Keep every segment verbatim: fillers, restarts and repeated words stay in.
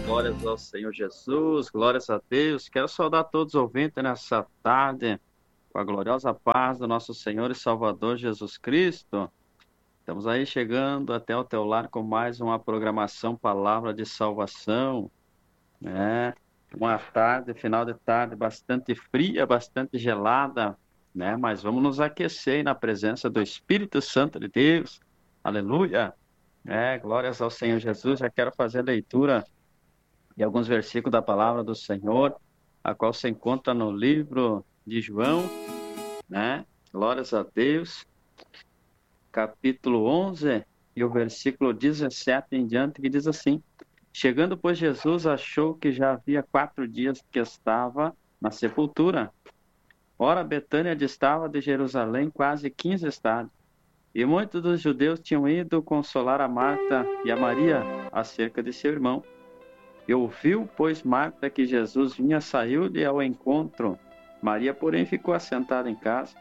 Glórias ao Senhor Jesus, glórias a Deus. Quero saudar todos os ouvintes nessa tarde, com a gloriosa paz do nosso Senhor e Salvador Jesus Cristo. Estamos aí chegando até o teu lar com mais uma programação Palavra de Salvação, né? Uma tarde, final de tarde bastante fria, bastante gelada, né? Mas vamos nos aquecer na presença do Espírito Santo de Deus. Aleluia! É, glórias ao Senhor Jesus. Já quero fazer a leitura de alguns versículos da palavra do Senhor, a qual se encontra no livro de João, né? Glórias a Deus, capítulo onze e o versículo dezessete em diante, que diz assim: Chegando, pois, Jesus achou que já havia quatro dias que estava na sepultura. Ora, Betânia distava de Jerusalém quase quinze estados, e muitos dos judeus tinham ido consolar a Marta e a Maria acerca de seu irmão. E ouviu, pois, Marta que Jesus vinha, saiu-lhe ao encontro. Maria, porém, ficou assentada em casa.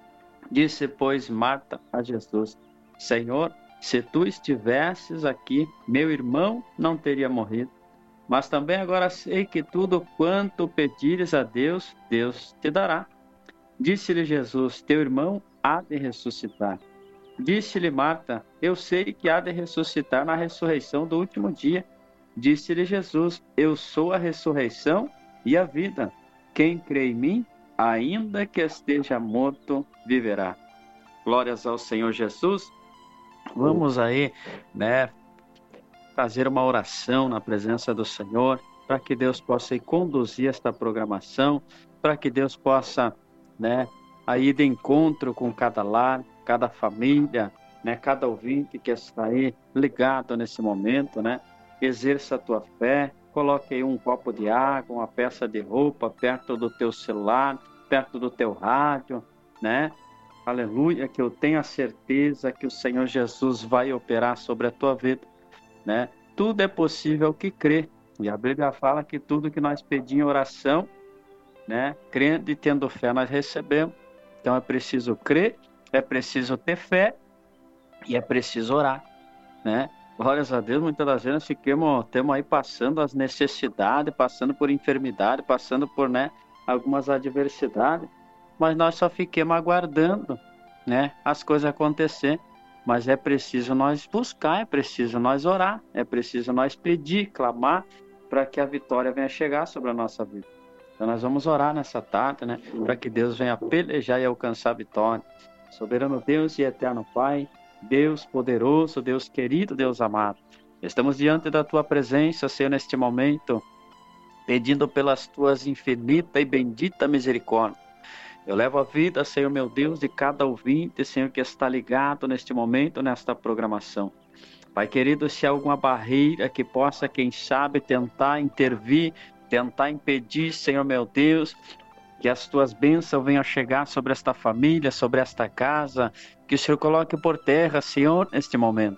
Disse, pois, Marta a Jesus: Senhor, se tu estivesses aqui, meu irmão não teria morrido. Mas também agora sei que tudo quanto pedires a Deus, Deus te dará. Disse-lhe Jesus: Teu irmão há de ressuscitar. Disse-lhe Marta: Eu sei que há de ressuscitar na ressurreição do último dia. Disse-lhe Jesus: Eu sou a ressurreição e a vida. Quem crê em mim, ainda que esteja morto, viverá. Glórias ao Senhor Jesus. Vamos aí, né, fazer uma oração na presença do Senhor, para que Deus possa aí conduzir esta programação, para que Deus possa, né, aí de encontro com cada lar, cada família, né, cada ouvinte que está aí ligado nesse momento, né? Exerça a tua fé, coloque aí um copo de água, uma peça de roupa perto do teu celular, perto do teu rádio, né? Aleluia, que eu tenho a certeza que o Senhor Jesus vai operar sobre a tua vida, né? Tudo é possível que crê. E a Bíblia fala que tudo que nós pedimos em oração, né? Crendo e tendo fé, nós recebemos. Então é preciso crer, é preciso ter fé e é preciso orar, né? Glórias a Deus, muitas das vezes ficamos, temos aí passando as necessidades, passando por enfermidade, passando por, né, algumas adversidades, mas nós só ficamos aguardando, né, as coisas acontecer. Mas é preciso nós buscar, é preciso nós orar, é preciso nós pedir, clamar, para que a vitória venha chegar sobre a nossa vida. Então nós vamos orar nessa tarde, né, para que Deus venha pelejar e alcançar a vitória. Soberano Deus e eterno Pai, Deus poderoso, Deus querido, Deus amado, estamos diante da Tua presença, Senhor, neste momento, pedindo pelas Tuas infinita e bendita misericórdia. Eu levo a vida, Senhor meu Deus, de cada ouvinte, Senhor, que está ligado neste momento, nesta programação. Pai querido, se há alguma barreira que possa, quem sabe, tentar intervir, tentar impedir, Senhor meu Deus, que as Tuas bênçãos venham chegar sobre esta família, sobre esta casa, que o Senhor coloque por terra, Senhor, neste momento.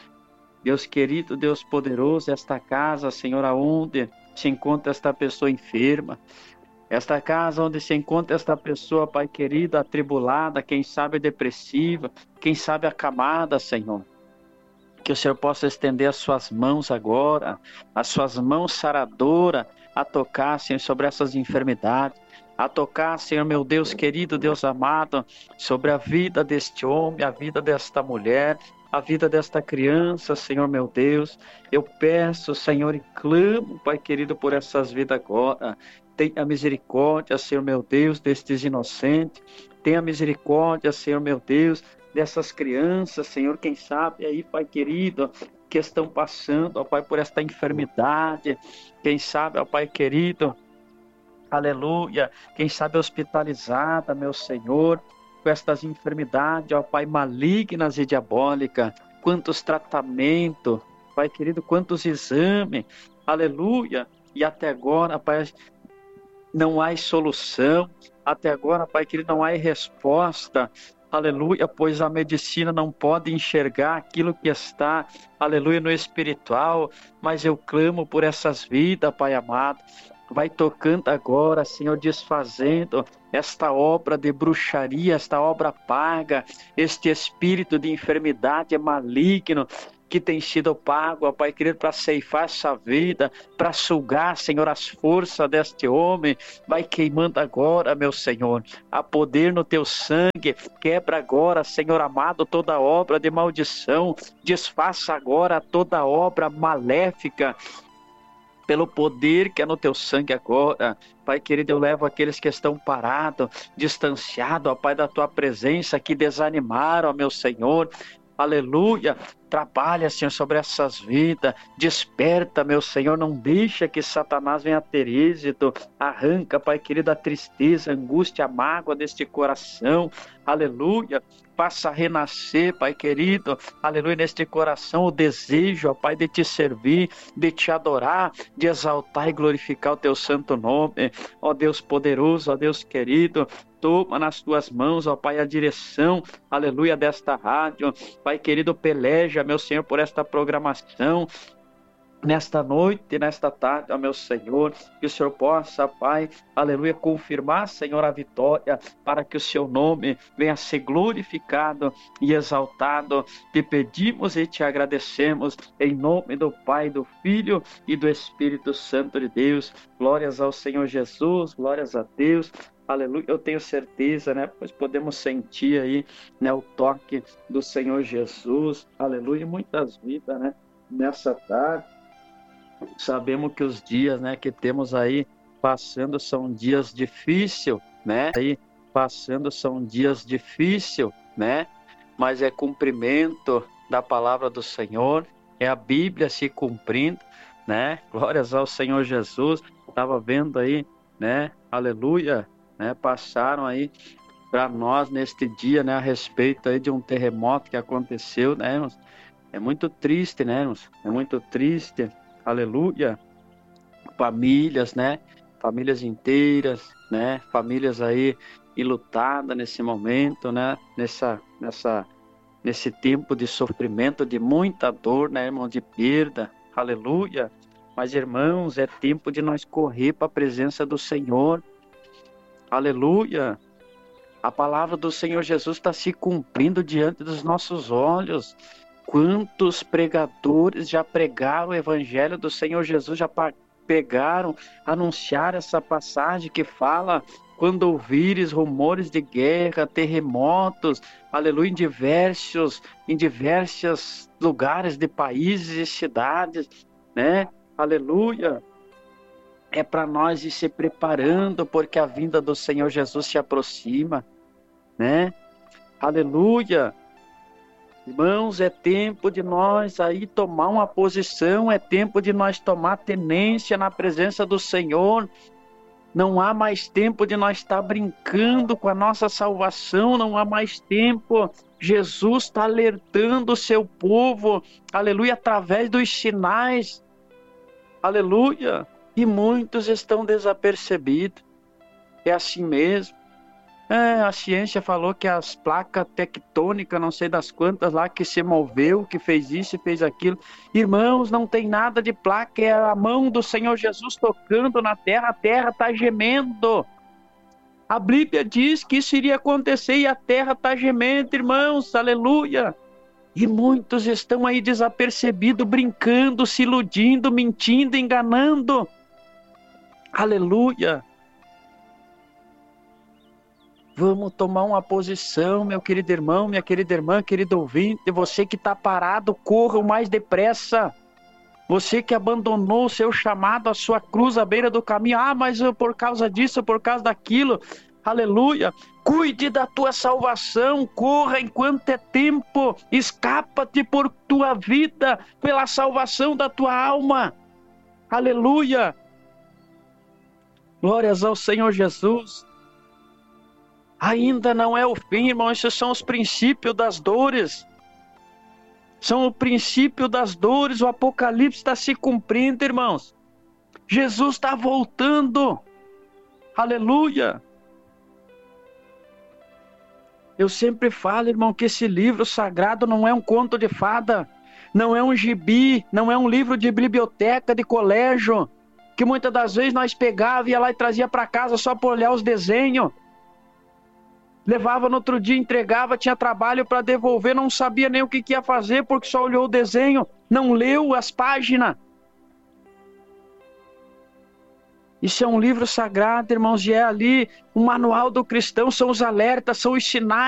Deus querido, Deus poderoso, esta casa, Senhor, aonde se encontra esta pessoa enferma, esta casa onde se encontra esta pessoa, Pai querido, atribulada, quem sabe depressiva, quem sabe acamada, Senhor. Que o Senhor possa estender as Suas mãos agora, as Suas mãos saradoras, a tocar, Senhor, sobre essas enfermidades, a tocar, Senhor meu Deus querido, Deus amado, sobre a vida deste homem, a vida desta mulher, a vida desta criança, Senhor meu Deus. Eu peço, Senhor, e clamo, Pai querido, por essas vidas agora. Tenha misericórdia, Senhor meu Deus, destes inocentes. Tenha misericórdia, Senhor meu Deus, dessas crianças, Senhor, quem sabe aí, Pai querido, que estão passando, ó Pai, por esta enfermidade. Quem sabe, ó Pai querido, aleluia, quem sabe hospitalizada, meu Senhor, com estas enfermidades, ó Pai, malignas e diabólicas. Quantos tratamentos, Pai querido, quantos exames, aleluia, e até agora, Pai, não há solução, até agora, Pai querido, não há resposta, aleluia, pois a medicina não pode enxergar aquilo que está, aleluia, no espiritual, mas eu clamo por essas vidas, Pai amado. Vai tocando agora, Senhor, desfazendo esta obra de bruxaria, esta obra paga, este espírito de enfermidade maligno, que tem sido pago, ó Pai querido, para ceifar essa vida, para sugar, Senhor, as forças deste homem. Vai queimando agora, meu Senhor, há poder no teu sangue. Quebra agora, Senhor amado, toda obra de maldição. Desfaça agora toda obra maléfica, pelo poder que é no teu sangue agora. Pai querido, eu levo aqueles que estão parados, distanciados, ó Pai, da tua presença, que desanimaram, ó meu Senhor. Aleluia. Trabalha, Senhor, sobre essas vidas. Desperta, meu Senhor. Não deixa que Satanás venha ter êxito. Arranca, Pai querido, a tristeza, a angústia, a mágoa deste coração. Aleluia. Faça renascer, Pai querido, aleluia, neste coração o desejo, ó Pai, de te servir, de te adorar, de exaltar e glorificar o teu santo nome. Ó Deus poderoso, ó Deus querido, toma nas tuas mãos, ó Pai, a direção, aleluia, desta rádio. Pai querido, peleja, meu Senhor, por esta programação, nesta noite, nesta tarde, ó meu Senhor, que o Senhor possa, Pai, aleluia, confirmar, Senhor, a vitória, para que o seu nome venha a ser glorificado e exaltado. Te pedimos e te agradecemos, em nome do Pai, do Filho e do Espírito Santo de Deus. Glórias ao Senhor Jesus, glórias a Deus. Aleluia, eu tenho certeza, né, pois podemos sentir aí, né, o toque do Senhor Jesus, aleluia, muitas vidas, né, nessa tarde. Sabemos que os dias, né, que temos aí passando são dias difíceis, né? Aí passando são dias difíceis, né? Mas é cumprimento da palavra do Senhor, é a Bíblia se cumprindo, né? Glórias ao Senhor Jesus. Estava vendo aí, né? Aleluia, né? Passaram aí para nós neste dia, né, a respeito aí de um terremoto que aconteceu, né, irmãos? É muito triste, né, irmãos? É muito triste. Aleluia, famílias, né, famílias inteiras, né, famílias aí enlutadas nesse momento, né, nessa, nessa, nesse tempo de sofrimento, de muita dor, né, irmão, de perda, aleluia. Mas, irmãos, é tempo de nós correr para a presença do Senhor, aleluia. A palavra do Senhor Jesus está se cumprindo diante dos nossos olhos. Quantos pregadores já pregaram o evangelho do Senhor Jesus, já pegaram, anunciaram essa passagem que fala: quando ouvires rumores de guerra, terremotos, aleluia, em diversos, em diversos lugares de países e cidades, né? Aleluia. É para nós ir se preparando, porque a vinda do Senhor Jesus se aproxima, né? Aleluia. Irmãos, é tempo de nós aí tomar uma posição, é tempo de nós tomar tenência na presença do Senhor. Não há mais tempo de nós estar brincando com a nossa salvação, não há mais tempo. Jesus está alertando o seu povo, aleluia, através dos sinais, aleluia, e muitos estão desapercebidos. É assim mesmo. É, a ciência falou que as placas tectônicas, não sei das quantas lá, que se moveu, que fez isso e fez aquilo. Irmãos, não tem nada de placa, é a mão do Senhor Jesus tocando na terra, a terra está gemendo. A Bíblia diz que isso iria acontecer e a terra está gemendo, irmãos, aleluia. E muitos estão aí desapercebidos, brincando, se iludindo, mentindo, enganando. Aleluia. Vamos tomar uma posição, meu querido irmão, minha querida irmã, querido ouvinte. Você que está parado, corra o mais depressa. Você que abandonou o seu chamado, a sua cruz à beira do caminho. Ah, mas eu, por causa disso, por causa daquilo. Aleluia. Cuide da tua salvação, corra enquanto é tempo. Escapa-te por tua vida, pela salvação da tua alma. Aleluia. Glórias ao Senhor Jesus. Ainda não é o fim, irmão. Esses são os princípios das dores. São o princípio das dores. O Apocalipse está se cumprindo, irmãos. Jesus está voltando. Aleluia. Eu sempre falo, irmão, que esse livro sagrado não é um conto de fada. Não é um gibi. Não é um livro de biblioteca, de colégio. Que muitas das vezes nós pegávamos, ia lá e trazia para casa só para olhar os desenhos. levava no outro dia, entregava, tinha trabalho para devolver, não sabia nem o que, que ia fazer, porque só olhou o desenho, não leu as páginas. Isso é um livro sagrado, irmãos, e é ali um manual do cristão, são os alertas, são os sinais